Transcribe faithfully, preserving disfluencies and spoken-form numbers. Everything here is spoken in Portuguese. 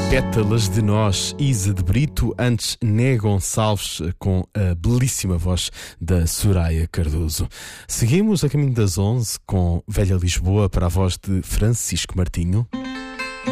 Pétalas de Nós, Isa de Brito, antes Né Gonçalves, com a belíssima voz da Soraya Cardoso. Seguimos a caminho das onze com Velha Lisboa para a voz de Francisco Martinho.